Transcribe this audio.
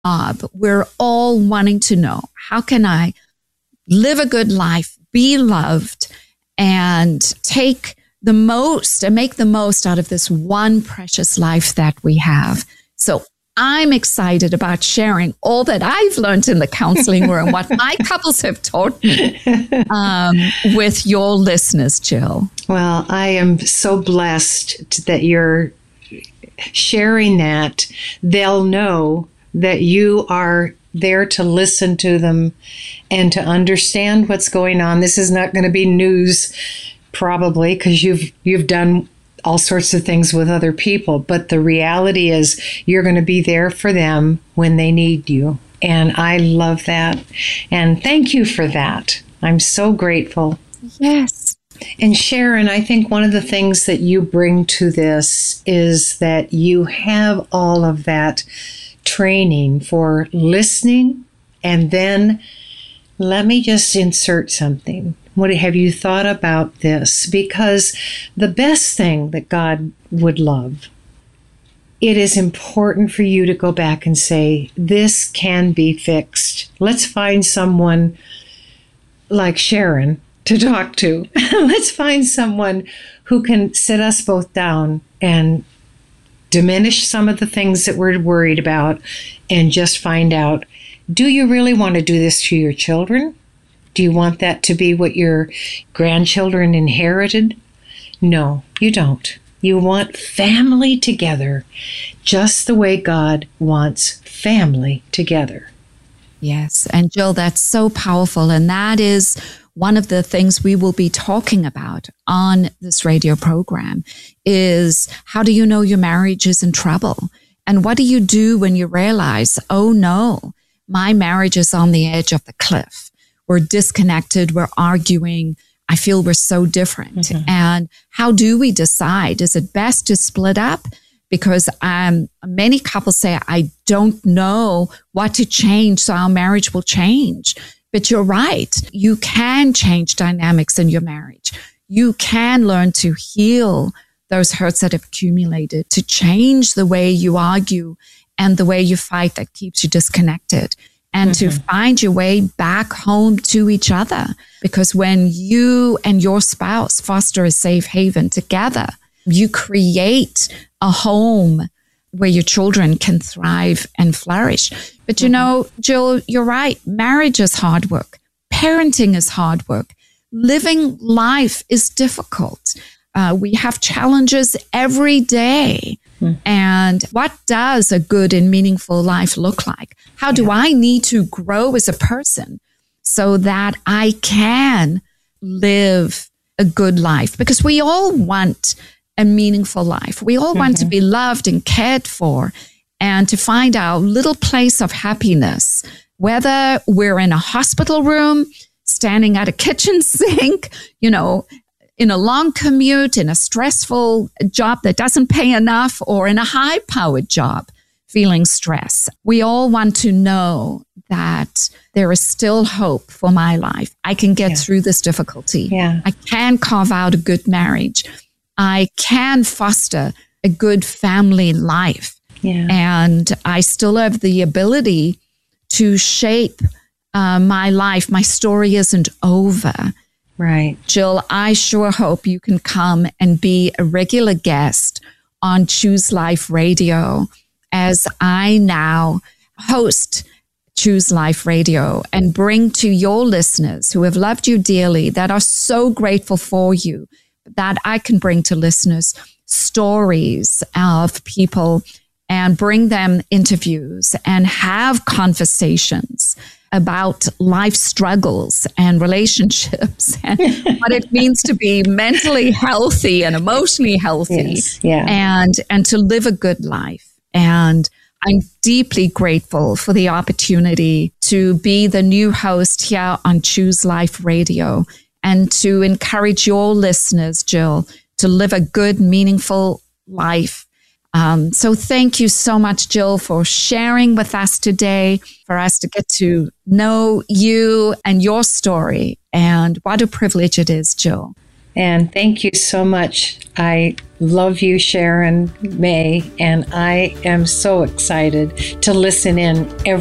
We're all wanting to know, how can I live a good life, be loved, and take the most and make the most out of this one precious life that we have. So I'm excited about sharing all that I've learned in the counseling room, what my couples have taught me with your listeners, Jill. Well, I am so blessed that you're sharing that. They'll know that you are there to listen to them and to understand what's going on. This is not going to be news, probably, because you've done all sorts of things with other people. But the reality is you're going to be there for them when they need you. And I love that. And thank you for that. I'm so grateful. Yes. And Sharon, I think one of the things that you bring to this is that you have all of that training for listening. And then let me just insert something. What have you thought about this? Because the best thing that God would love, it is important for you to go back and say, this can be fixed. Let's find someone like Sharon to talk to. Let's find someone who can sit us both down and diminish some of the things that we're worried about and just find out, do you really want to do this to your children? Do you want that to be what your grandchildren inherited? No, you don't. You want family together, just the way God wants family together. Yes. And Jill, that's so powerful. And that is one of the things we will be talking about on this radio program is, how do you know your marriage is in trouble? And what do you do when you realize, oh no, my marriage is on the edge of the cliff? We're disconnected, we're arguing, I feel we're so different. Mm-hmm. And how do we decide? Is it best to split up? Because many couples say, I don't know what to change, so our marriage will change. But you're right. You can change dynamics in your marriage. You can learn to heal those hurts that have accumulated, to change the way you argue and the way you fight that keeps you disconnected, and to find your way back home to each other. Because when you and your spouse foster a safe haven together, you create a home where your children can thrive and flourish. But you know, Jill, you're right. Marriage is hard work. Parenting is hard work. Living life is difficult. We have challenges every day. And what does a good and meaningful life look like? How do I need to grow as a person so that I can live a good life? Because we all want a meaningful life. We all want to be loved and cared for and to find our little place of happiness, whether we're in a hospital room, standing at a kitchen sink, you know, in a long commute, in a stressful job that doesn't pay enough, or in a high-powered job, feeling stress. We all want to know that there is still hope for my life. I can get through this difficulty. I can carve out a good marriage. I can foster a good family life. And I still have the ability to shape my life. My story isn't over. Right. Jill, I sure hope you can come and be a regular guest on Choose Life Radio as I now host Choose Life Radio and bring to your listeners who have loved you dearly, that are so grateful for you, that I can bring to listeners stories of people and bring them interviews and have conversations about life struggles and relationships and what it means to be mentally healthy and emotionally healthy and to live a good life. And I'm deeply grateful for the opportunity to be the new host here on Choose Life Radio and to encourage your listeners, Jill, to live a good, meaningful life. So thank you so much, Jill, for sharing with us today, for us to get to know you and your story. And what a privilege it is, Jill. And thank you so much. I love you, Sharon May, and I am so excited to listen in every